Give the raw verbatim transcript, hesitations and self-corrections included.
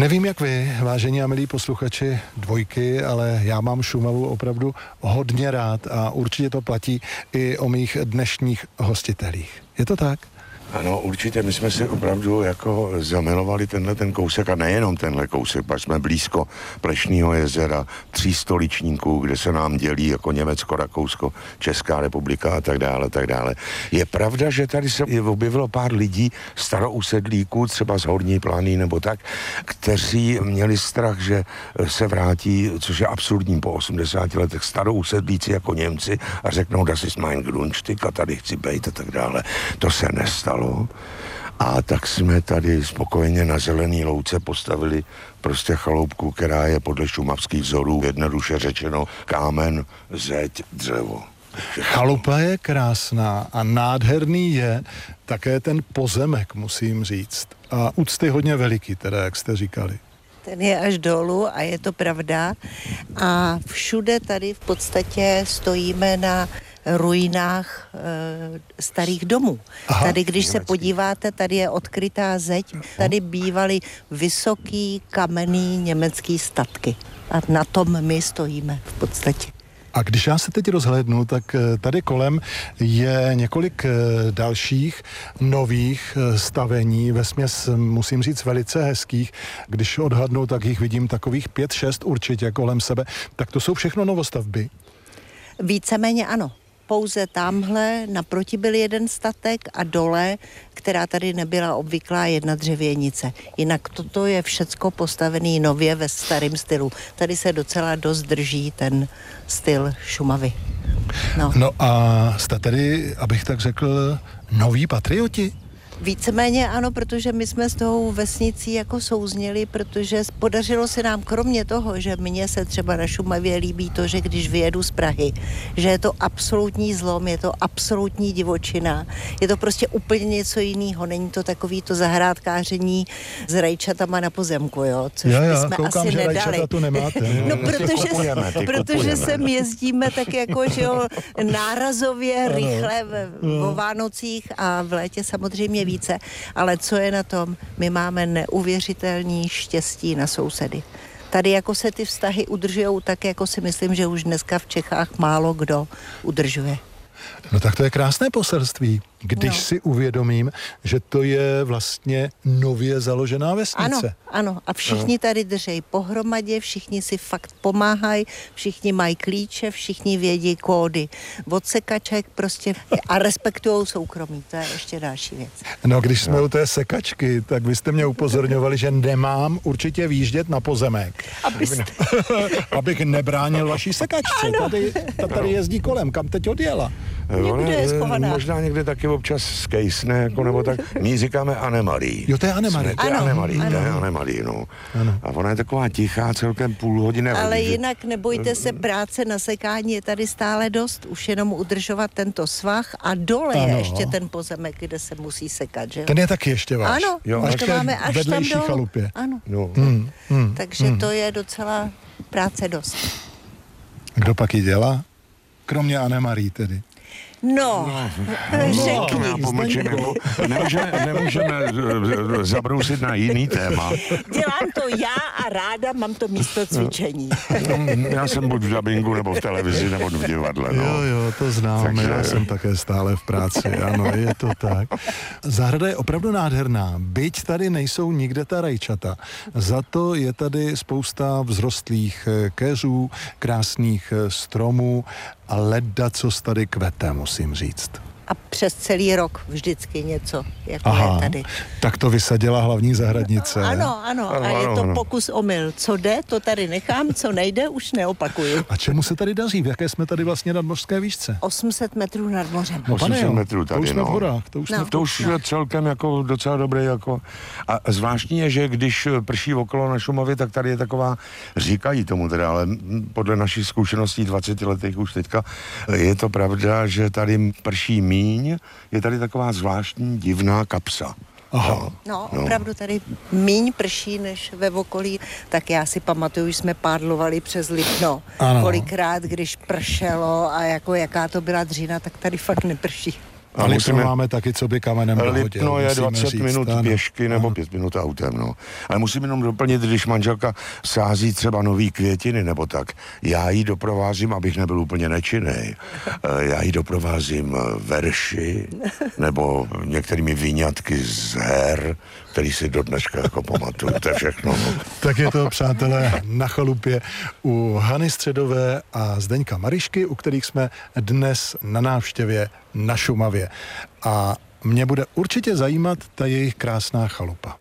Nevím, jak vy, vážení a milí posluchači Dvojky, ale já mám Šumavu opravdu hodně rád a určitě to platí i o mých dnešních hostitelích. Je to tak? Ano, určitě, my jsme si opravdu jako zamilovali tenhle ten kousek a nejenom tenhle kousek, pak jsme blízko Plešného jezera, tří stoličníků, kde se nám dělí jako Německo, Rakousko, Česká republika a tak dále, tak dále. Je pravda, že tady se objevilo pár lidí, starousedlíků, třeba z Horní Plány nebo tak, kteří měli strach, že se vrátí, což je absurdní po osmdesáti letech, starousedlíci jako Němci a řeknou, das ist mein Grundstück a tady chci bejt a tak dále. To se nestalo. A tak jsme tady spokojeně na zelený louce postavili prostě chaloupku, která je podle šumavských vzorů, jednoduše řečeno, kámen, zeď, dřevo. Chalupa je krásná a nádherný je také ten pozemek, musím říct. A úcty hodně veliký, teda, jak jste říkali. Ten je až dolů a je to pravda. A všude tady v podstatě stojíme na ruinách e, starých domů. Aha, tady, když německý. Se podíváte, tady je odkrytá zeď, tady bývaly vysoký kamenný německý statky. A na tom my stojíme v podstatě. A když já se teď rozhlédnu, tak tady kolem je několik dalších nových stavení, vesměs musím říct velice hezkých. Když odhadnu, tak jich vidím takových pět, šest určitě kolem sebe. Tak to jsou všechno novostavby? Víceméně ano. Pouze tamhle naproti byl jeden statek a dole, která tady nebyla obvyklá, jedna dřevěnice. Jinak toto je všecko postavené nově ve starém stylu. Tady se docela dost drží ten styl Šumavy. No, no a jste tedy, abych tak řekl, noví patrioti? Víceméně ano, protože my jsme s tou vesnicí jako souzněli, protože podařilo se nám kromě toho, že mně se třeba na Šumavě líbí to, že když vyjedu z Prahy, že je to absolutní zlom, je to absolutní divočina, je to prostě úplně něco jiného, není to takový to zahrádkáření s rajčatama na pozemku, jo, což já, já, bychom koukám, asi že nedali. Tu nemáte. No, protože, kupujeme, protože sem jezdíme tak jako, že jo, nárazově, rychle v, o Vánocích a v létě samozřejmě více, ale co je na tom, my máme neuvěřitelný štěstí na sousedy. Tady jako se ty vztahy udržujou tak, jako si myslím, že už dneska v Čechách málo kdo udržuje. No tak to je krásné poselství, když no. si uvědomím, že to je vlastně nově založená vesnice. Ano, ano. A všichni tady držejí pohromadě, všichni si fakt pomáhají, všichni mají klíče, všichni vědí kódy od sekaček prostě a respektují soukromí. To je ještě další věc. No, když jsme no. u té sekačky, tak vy jste mě upozorňovali, že nemám určitě výjíždět na pozemek. Abyste... Abych nebránil vaší sekačce. Tady, ta tady jezdí kolem. Kam teď odjela? Někde je schovaná. Možná někde taky občas skejsne, jako nebo tak. My říkáme Anne-Marie. Jo, to je Anne-Marie. To je Anne-Marie, to je Anne-Marie, no. Ano. A ona je taková tichá, celkem půl hodiny. Ale hodí, jinak že... nebojte se, práce na sekání je tady stále dost. Už jenom udržovat tento svah a dole ano. je ještě ten pozemek, kde se musí sekat, že? Ten je taky ještě váš. Ano, jo, už to máme až tam dolů. Chalupě. Ano. No. Hmm, hmm, Takže hmm. to je docela práce dost. Kdo pak ji dělá? Kromě Anne-Marie tedy. No, no řekni. No, jako, nemůžeme, nemůžeme zabrousit na jiný téma. Dělám to já a ráda mám to místo cvičení. No, já jsem buď v dabingu, nebo v televizi, nebo v divadle. No. Jo, jo, to znám. Takže... Já jsem také stále v práci, ano, je to tak. Zahrada je opravdu nádherná. Byť tady nejsou nikde ta rajčata. Za to je tady spousta vzrostlých keřů, krásných stromů a leda, co tady kvete, musím říct. A přes celý rok vždycky něco, jako Aha, je tady. Tak to vysadila hlavní zahradnice. Ano, ano, ano, a je to pokus omyl. Co jde, to tady nechám, co nejde, už neopakuju. A čemu se tady daří? V jaké jsme tady vlastně nadmořské výšce? osm set metrů nad mořem. No, osm set metrů tady, to už jsme no. v horách. To už, no. jsme v... to už no. je celkem jako docela dobré. Jako. A zvláštní je, že když prší okolo na Šumavě, tak tady je taková, říkají tomu teda, ale podle našich zkušeností dvacetiletých už teďka, je to pravda, že tady prší míň, je tady taková zvláštní divná kapsa. Aha. No, opravdu tady míň prší než ve okolí. Tak já si pamatuju, že jsme pádlovali přes Lipno. Ano. Kolikrát, když pršelo a jako jaká to byla dřina, tak tady fakt neprší. A Lipno máme taky, co by kamenem dohodil. Lipno je dvacet říct, minut ano. pěšky nebo Ano. pět minut autem, no. Ale musím jenom doplnit, když manželka sází třeba nový květiny nebo tak, já ji doprovázím, abych nebyl úplně nečinnej. Já ji doprovázím verši nebo některými výňatky z her, který si do dneška jako pamatuju. To je všechno. No. Tak je to, přátelé, na chalupě u Hany Středové a Zdeňka Marišky, u kterých jsme dnes na návštěvě na Šumavě. A mě bude určitě zajímat ta jejich krásná chalupa.